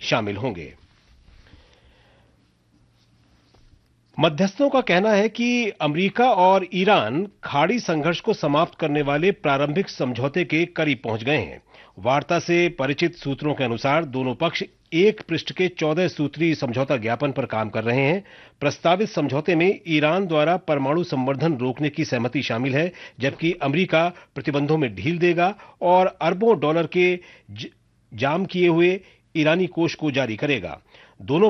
शामिल होंगे। मध्यस्थों का कहना है कि अमेरिका और ईरान खाड़ी संघर्ष को समाप्त करने वाले प्रारंभिक समझौते के करीब पहुंच गए हैं। वार्ता से परिचित सूत्रों के अनुसार दोनों पक्ष एक पृष्ठ के 14 सूत्रीय समझौता ज्ञापन पर काम कर रहे हैं। प्रस्तावित समझौते में ईरान द्वारा परमाणु संवर्धन रोकने की सहमति शामिल है, जबकि अमेरिका प्रतिबंधों में ढील देगा और अरबों डॉलर के जाम किए हुए ईरानी कोष को जारी करेगा। दोनों